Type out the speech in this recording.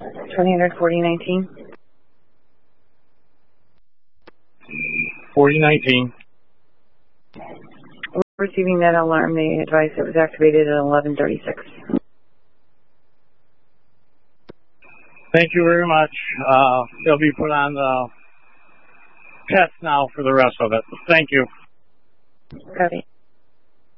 2000 4019. 4019. We're receiving that alarm. They advised it was activated at 11:36. Thank you very much. It'll be put on the test now for the rest of it. Thank you. Copy.